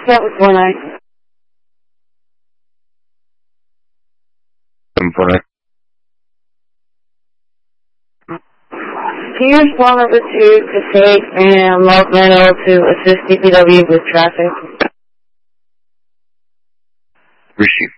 that was 49. 749. Can you respond over to State and Los Manuel to assist DPW with traffic? Receive.